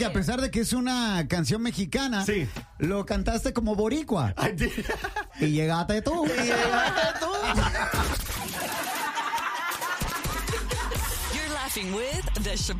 que a pesar de que es una canción mexicana, Sí. lo cantaste como boricua. Y llegaste tú. You're laughing with The Chappelle